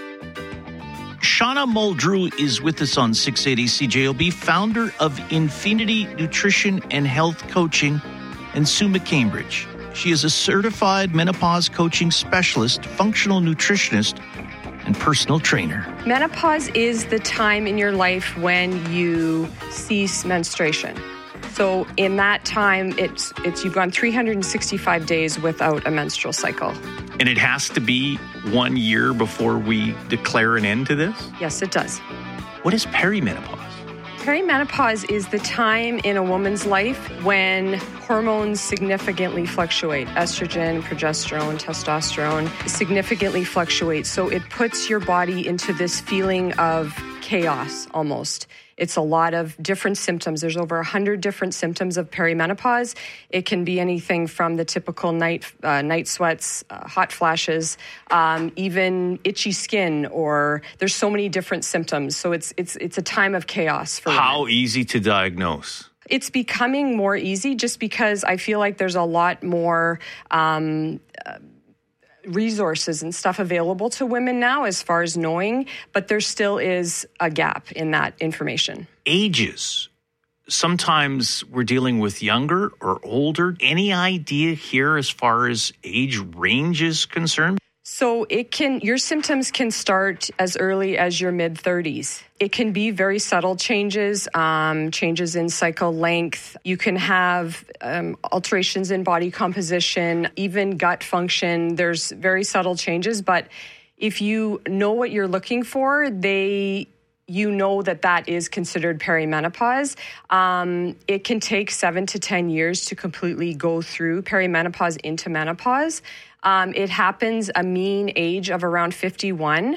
Shauna Muldrew is with us on 680 CJOB, founder of Infinity Nutrition and Health Coaching, and Suma Cambridge. She is a certified menopause coaching specialist, functional nutritionist, and personal trainer. Menopause is the time in your life when you cease menstruation. So in that time, it's you've gone 365 days without a menstrual cycle. And it has to be 1 year before we declare an end to this? Yes, it does. What is perimenopause? Perimenopause is the time in a woman's life when hormones significantly fluctuate. Estrogen, progesterone, testosterone significantly fluctuate. So it puts your body into this feeling of chaos almost. It's a lot of different symptoms. There's over 100 different symptoms of perimenopause. It can be anything from the typical night sweats, hot flashes, even itchy skin, or there's so many different symptoms. So it's a time of chaos for women. How easy to diagnose? It's becoming more easy just because I feel like there's a lot more resources and stuff available to women now as far as knowing, but there still is a gap in that information. Ages. Sometimes we're dealing with younger or older. Any idea here as far as age range is concerned? So your symptoms can start as early as your mid-30s. It can be very subtle changes, changes in cycle length. You can have alterations in body composition, even gut function. There's very subtle changes, but if you know what you're looking for, you know that is considered perimenopause. It can take 7 to 10 years to completely go through perimenopause into menopause. It happens a mean age of around 51.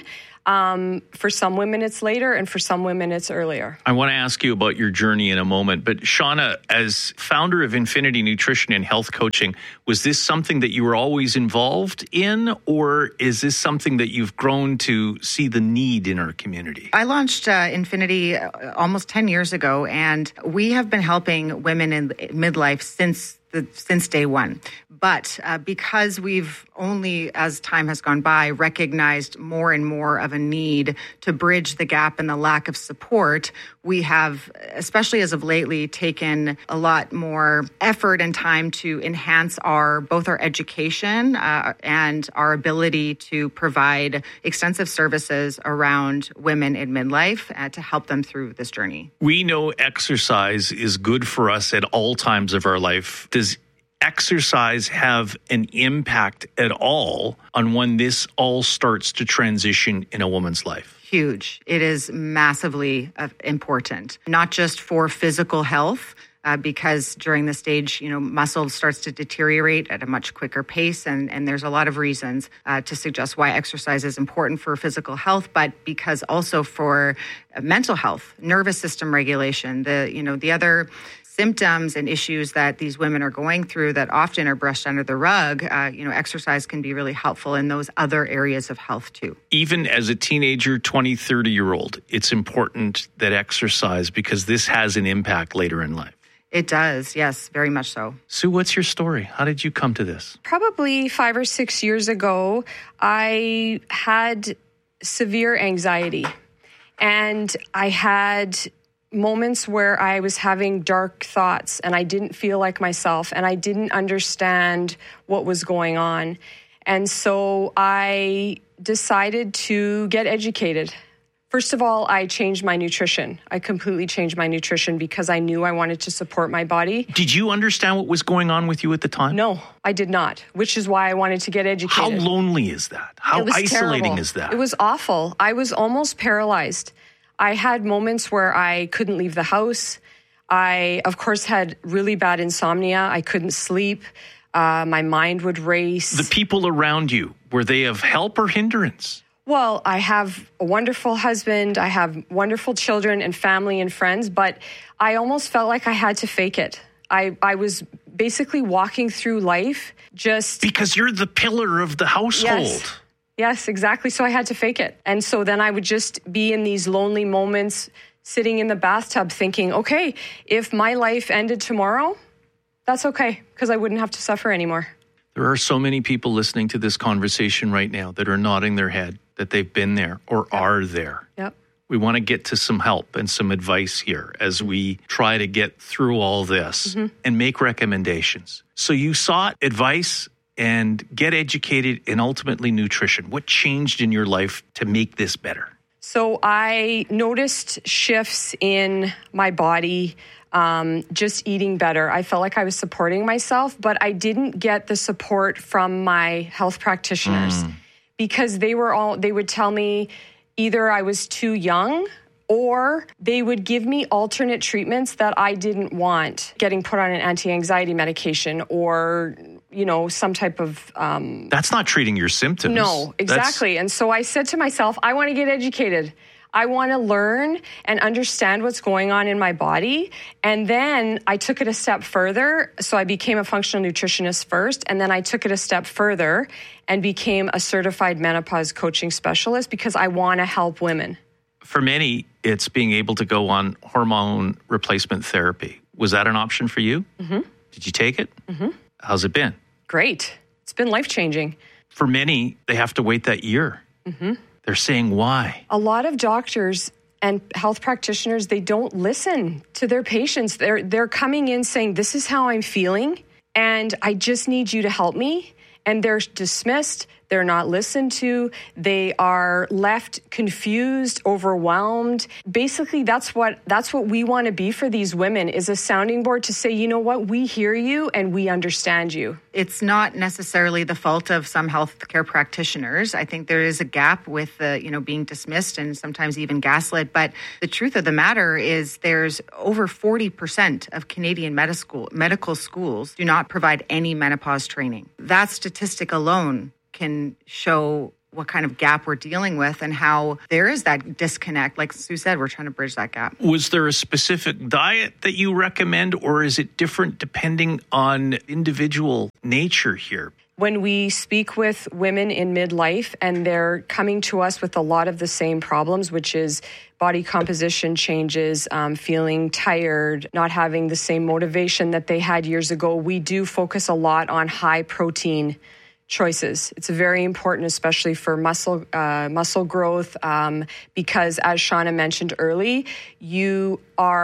For some women, it's later, and for some women, it's earlier. I want to ask you about your journey in a moment, but Shauna, as founder of Infinity Nutrition and Health Coaching, was this something that you were always involved in, or is this something that you've grown to see the need in our community? I launched Infinity almost 10 years ago, and we have been helping women in midlife since day one. But because we've only, as time has gone by, recognized more and more of a need to bridge the gap and the lack of support, we have, especially as of lately, taken a lot more effort and time to enhance both our education and our ability to provide extensive services around women in midlife to help them through this journey. We know exercise is good for us at all times of our life. Does exercise have an impact at all on when this all starts to transition in a woman's life? Huge. It is massively important, not just for physical health, because during the stage, muscle starts to deteriorate at a much quicker pace. And there's a lot of reasons to suggest why exercise is important for physical health, but because also for mental health, nervous system regulation, the other symptoms and issues that these women are going through that often are brushed under the rug, exercise can be really helpful in those other areas of health too. Even as a teenager, 20, 30-year-old, it's important that exercise, because this has an impact later in life. It does, yes, very much so. Sue, what's your story? How did you come to this? Probably 5 or 6 years ago, I had severe anxiety, and I had moments where I was having dark thoughts and I didn't feel like myself and I didn't understand what was going on. And so I decided to get educated. First of all, I changed my nutrition. I completely changed my nutrition because I knew I wanted to support my body. Did you understand what was going on with you at the time? No, I did not, which is why I wanted to get educated. How lonely is that? How isolating terrible. Is that? It was awful. I was almost paralyzed. I had moments where I couldn't leave the house. I, of course, had really bad insomnia. I couldn't sleep. My mind would race. The people around you, were they of help or hindrance? Well, I have a wonderful husband. I have wonderful children and family and friends, but I almost felt like I had to fake it. I was basically walking through life just... Because you're the pillar of the household. Yes, exactly. So I had to fake it. And so then I would just be in these lonely moments, sitting in the bathtub thinking, okay, if my life ended tomorrow, that's okay, because I wouldn't have to suffer anymore. There are so many people listening to this conversation right now that are nodding their head that they've been there or are there. Yep. We want to get to some help and some advice here as we try to get through all this and make recommendations. So you sought advice and get educated in ultimately nutrition. What changed in your life to make this better? So I noticed shifts in my body, just eating better. I felt like I was supporting myself, but I didn't get the support from my health practitioners because they would tell me either I was too young or they would give me alternate treatments that I didn't want, getting put on an anti-anxiety medication or some type of... That's not treating your symptoms. No, exactly. And so I said to myself, I want to get educated. I want to learn and understand what's going on in my body. And then I took it a step further. So I became a functional nutritionist first. And then I took it a step further and became a certified menopause coaching specialist because I want to help women. For many, it's being able to go on hormone replacement therapy. Was that an option for you? Mm-hmm. Did you take it? Mm-hmm. How's it been? Great. It's been life-changing. For many, they have to wait that year. Mm-hmm. They're saying why? A lot of doctors and health practitioners, they don't listen to their patients. They're coming in saying, this is how I'm feeling, and I just need you to help me. And they're dismissed. They're not listened to. They are left confused, overwhelmed. Basically, that's what we want to be for these women, is a sounding board to say, you know what, we hear you and we understand you. It's not necessarily the fault of some healthcare practitioners. I think there is a gap with being dismissed and sometimes even gaslit. But the truth of the matter is there's over 40% of Canadian medical schools do not provide any menopause training. That statistic alone can show what kind of gap we're dealing with and how there is that disconnect. Like Sue said, we're trying to bridge that gap. Was there a specific diet that you recommend, or is it different depending on individual nature here? When we speak with women in midlife and they're coming to us with a lot of the same problems, which is body composition changes, feeling tired, not having the same motivation that they had years ago, we do focus a lot on high protein choices. It's very important, especially for muscle growth, because as Shauna mentioned early, your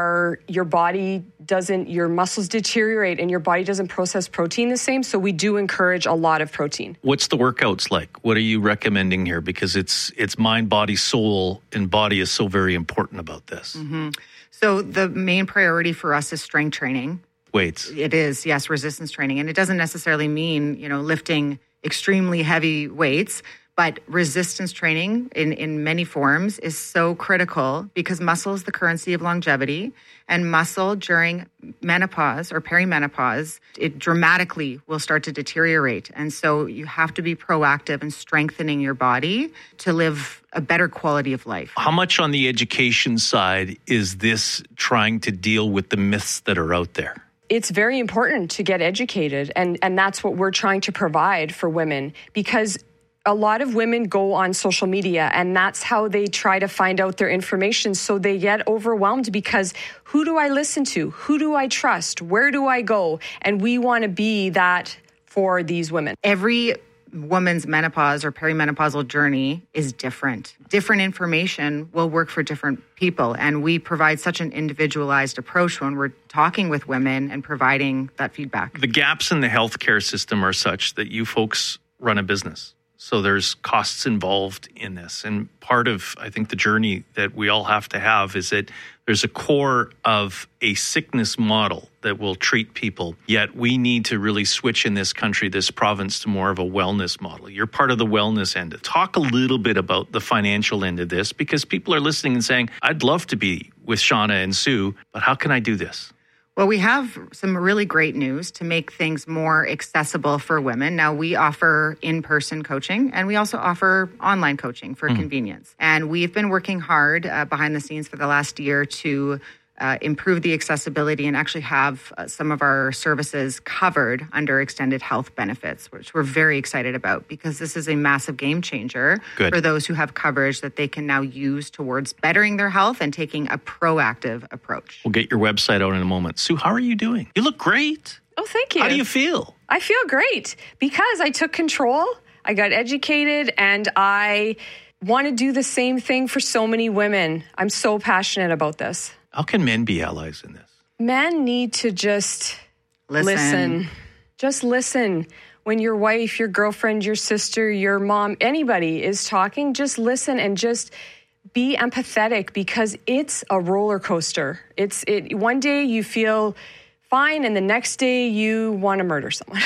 muscles deteriorate and your body doesn't process protein the same. So we do encourage a lot of protein. What's the workouts like? What are you recommending here? Because it's mind, body, soul, and body is so very important about this. Mm-hmm. So the main priority for us is strength training. Weights. It is, yes, resistance training. And it doesn't necessarily mean, lifting extremely heavy weights, but resistance training in many forms is so critical because muscle is the currency of longevity, and muscle during menopause or perimenopause, it dramatically will start to deteriorate. And so you have to be proactive in strengthening your body to live a better quality of life. How much on the education side is this trying to deal with the myths that are out there? It's very important to get educated, and that's what we're trying to provide for women, because a lot of women go on social media and that's how they try to find out their information. So they get overwhelmed because who do I listen to? Who do I trust? Where do I go? And we want to be that for these women. Every woman's menopause or perimenopausal journey is different. Different information will work for different people. And we provide such an individualized approach when we're talking with women and providing that feedback. The gaps in the healthcare system are such that you folks run a business. So there's costs involved in this. And part of, I think, the journey that we all have to have is that there's a core of a sickness model that will treat people. Yet we need to really switch in this country, this province, to more of a wellness model. You're part of the wellness end. Talk a little bit about the financial end of this, because people are listening and saying, I'd love to be with Shauna and Sue, but how can I do this? Well, we have some really great news to make things more accessible for women. Now, we offer in-person coaching, and we also offer online coaching for convenience. And we've been working hard behind the scenes for the last year to improve the accessibility and actually have some of our services covered under extended health benefits, which we're very excited about, because this is a massive game changer for those who have coverage that they can now use towards bettering their health and taking a proactive approach. We'll get your website out in a moment. Sue, how are you doing? You look great. Oh, thank you. How do you feel? I feel great because I took control, I got educated, and I want to do the same thing for so many women. I'm so passionate about this. How can men be allies in this? Men need to just listen. Just listen. When your wife, your girlfriend, your sister, your mom, anybody is talking, just listen and just be empathetic, because it's a roller coaster. One day you feel fine and the next day you want to murder someone.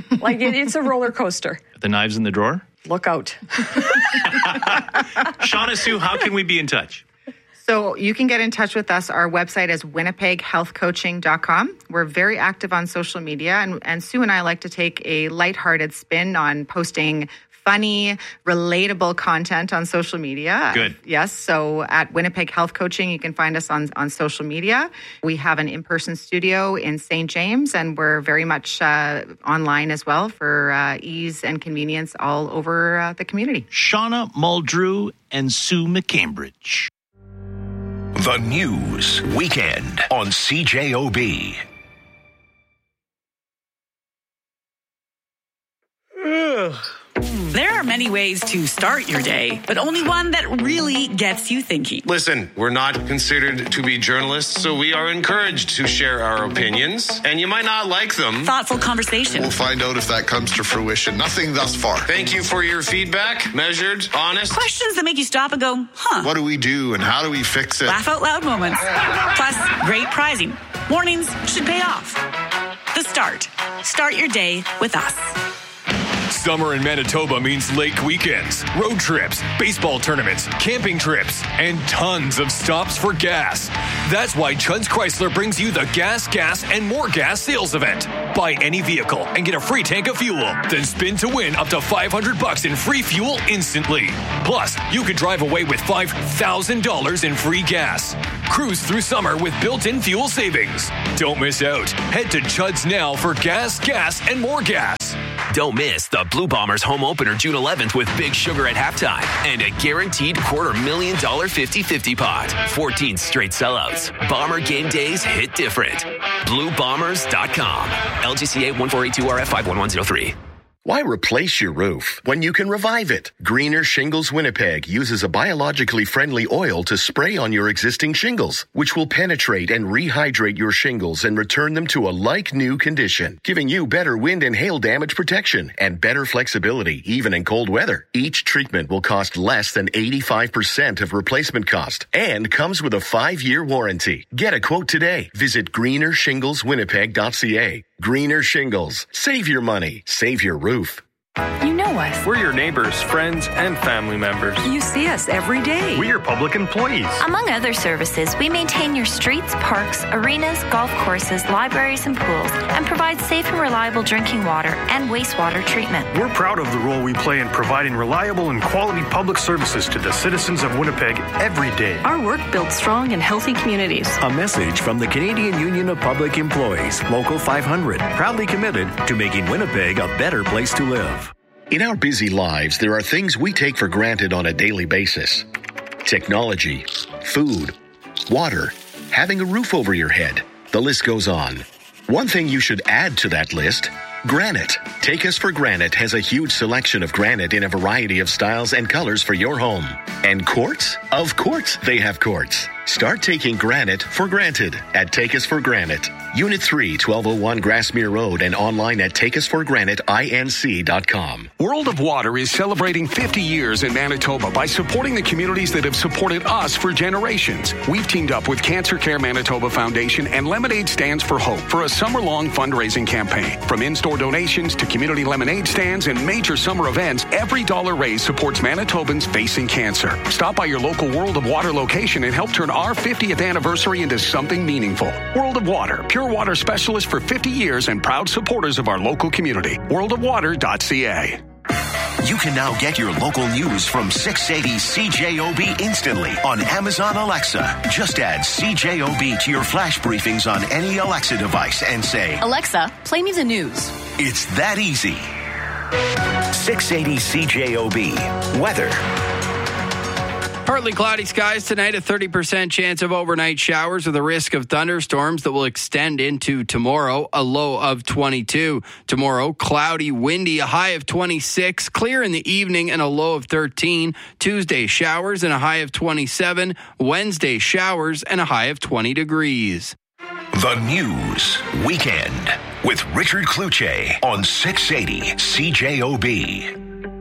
It's a roller coaster. The knives in the drawer? Look out. Shauna, Sue, how can we be in touch? So you can get in touch with us. Our website is winnipeghealthcoaching.com. We're very active on social media, and Sue and I like to take a lighthearted spin on posting funny, relatable content on social media. Good. Yes. So at Winnipeg Health Coaching, you can find us on social media. We have an in-person studio in St. James, and we're very much online as well for ease and convenience all over the community. Shauna Muldrew and Sue McCambridge. The News Weekend on CJOB. There are many ways to start your day, but only one that really gets you thinking. Listen, we're not considered to be journalists, so we are encouraged to share our opinions, and you might not like them. Thoughtful conversation. We'll find out if that comes to fruition. Nothing thus far. Thank you for your feedback. Measured, honest. Questions that make you stop and go, huh? What do we do and how do we fix it? Laugh out loud moments. Plus, great prizing. Mornings should pay off. The Start. Start your day with us. Summer in Manitoba means lake weekends, road trips, baseball tournaments, camping trips, and tons of stops for gas. That's why Chud's Chrysler brings you the Gas, and More Gas sales event. Buy any vehicle and get a free tank of fuel. Then spin to win up to $500 in free fuel instantly. Plus, you could drive away with $5,000 in free gas. Cruise through summer with built-in fuel savings. Don't miss out. Head to Chud's now for Gas, and More Gas. Don't miss the Blue Bombers home opener June 11th with Big Sugar at halftime and a guaranteed $250,000 50-50 pot. 14 straight sellouts. Bomber game days hit different. BlueBombers.com. LGCA 1482RF 51103. Why replace your roof when you can revive it? Greener Shingles Winnipeg uses a biologically friendly oil to spray on your existing shingles, which will penetrate and rehydrate your shingles and return them to a like-new condition, giving you better wind and hail damage protection and better flexibility, even in cold weather. Each treatment will cost less than 85% of replacement cost and comes with a 5-year warranty. Get a quote today. Visit greenershingleswinnipeg.ca. Greener Shingles. Save your money. Save your roof. You know us. We're your neighbors, friends, and family members. You see us every day. We're your public employees. Among other services, we maintain your streets, parks, arenas, golf courses, libraries, and pools, and provide safe and reliable drinking water and wastewater treatment. We're proud of the role we play in providing reliable and quality public services to the citizens of Winnipeg every day. Our work builds strong and healthy communities. A message from the Canadian Union of Public Employees, Local 500, proudly committed to making Winnipeg a better place to live. In our busy lives, there are things we take for granted on a daily basis. Technology, food, water, having a roof over your head. The list goes on. One thing you should add to that list, granite. Take Us for Granite has a huge selection of granite in a variety of styles and colors for your home. And quartz? Of course they have quartz. Start taking granite for granted at Take Us for Granite. Unit 3, 1201 Grassmere Road and online at takeusforgranitinc.com. World of Water is celebrating 50 years in Manitoba by supporting the communities that have supported us for generations. We've teamed up with Cancer Care Manitoba Foundation and Lemonade Stands for Hope for a summer-long fundraising campaign. From in-store donations to community lemonade stands and major summer events, every dollar raised supports Manitobans facing cancer. Stop by your local World of Water location and help turn our 50th anniversary into something meaningful. World of Water, pure water specialist for 50 years and proud supporters of our local community. worldofwater.ca. You can now get your local news from 680 CJOB instantly on Amazon Alexa. Just add CJOB to your flash briefings on any Alexa device and say, Alexa, play me the news. It's that easy. 680 CJOB. Weather. Partly cloudy skies tonight, a 30% chance of overnight showers with a risk of thunderstorms that will extend into tomorrow, a low of 22. Tomorrow, cloudy, windy, a high of 26, clear in the evening and a low of 13. Tuesday, showers and a high of 27. Wednesday, showers and a high of 20 degrees. The News Weekend with Richard Cloutier on 680 CJOB.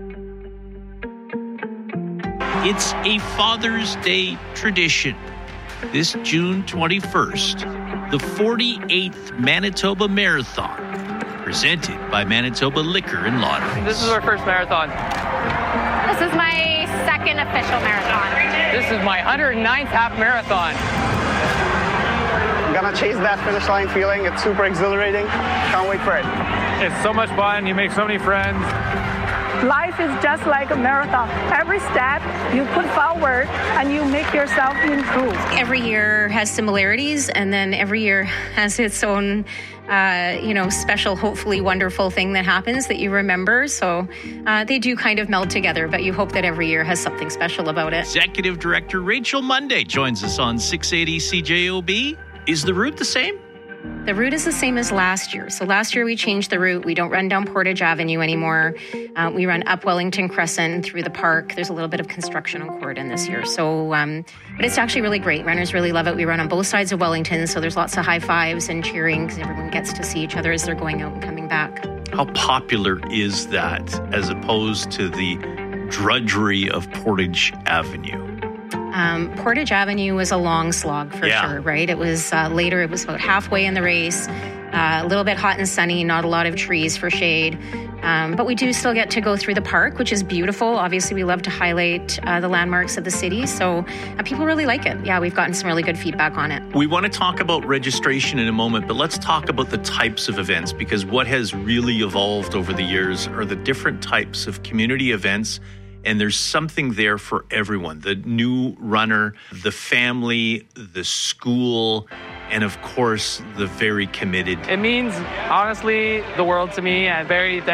It's a Father's Day tradition. This June 21st, the 48th Manitoba Marathon, presented by Manitoba Liquor and Lotteries. This is our first marathon. This is my second official marathon. This is my 109th half marathon. I'm gonna chase that finish line feeling. It's super exhilarating. Can't wait for it. It's so much fun. You make so many friends. Life is just like a marathon. Every step you put forward and you make yourself improve. Every year has similarities, and then every year has its own, special, hopefully wonderful thing that happens that you remember. So they do kind of meld together, but you hope that every year has something special about it. Executive Director Rachel Monday joins us on 680 CJOB. Is the route the same? The route is the same as last year. So last year we changed the route. We don't run down Portage Avenue anymore. We run up Wellington Crescent through the park. There's a little bit of construction on Corridon this year. So, but it's actually really great. Runners really love it. We run on both sides of Wellington, so there's lots of high fives and cheering because everyone gets to see each other as they're going out and coming back. How popular is that as opposed to the drudgery of Portage Avenue? Portage Avenue was a long slog for sure, right? It was later, it was about halfway in the race, a little bit hot and sunny, not a lot of trees for shade. But we do still get to go through the park, which is beautiful. Obviously, we love to highlight the landmarks of the city. So people really like it. Yeah, we've gotten some really good feedback on it. We want to talk about registration in a moment, but let's talk about the types of events, because what has really evolved over the years are the different types of community events. And there's something there for everyone. The new runner, the family, the school, and of course, the very committed. It means, honestly, the world to me. I'm very thankful